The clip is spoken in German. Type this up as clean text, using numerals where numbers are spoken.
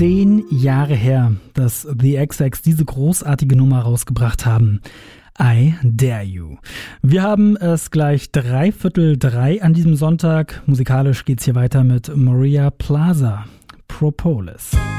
10 Jahre her, dass The XX diese großartige Nummer rausgebracht haben. I Dare You. Wir haben es gleich 2:45 an diesem Sonntag. Musikalisch geht's hier weiter mit Maria Plaza, Propolis.